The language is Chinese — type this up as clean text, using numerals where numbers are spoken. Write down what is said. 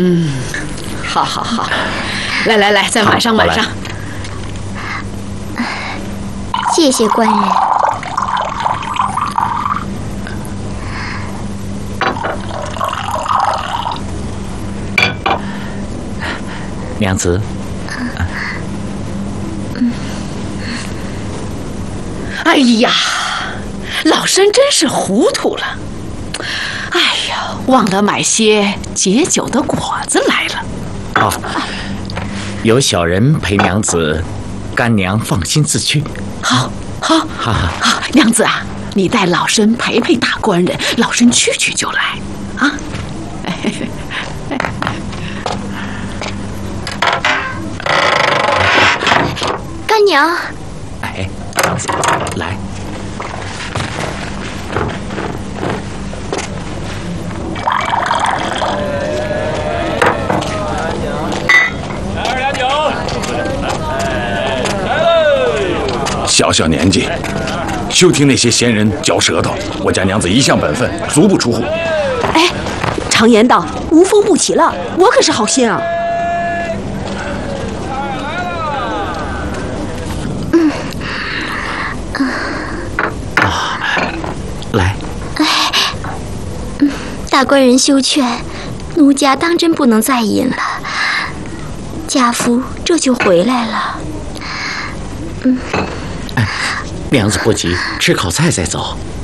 好好好，来，再晚上。 谢谢官人。 娘子。 哎呀，老身真是糊涂了。哎呀，忘了买些解酒的果子来了。 哦，有小人陪娘子，干娘放心自去。 好，娘子啊，你带老身陪大官人，老身去就来啊。 干娘。 哎，娘子，来。 小年纪，休听那些闲人嚼舌头。我家娘子一向本分，足不出户。 哎，常言道，无风不起浪，我可是好心啊。 来。 大官人休劝，奴家当真不能再饮了。家夫这就回来了。 娘子不急，吃口菜再走。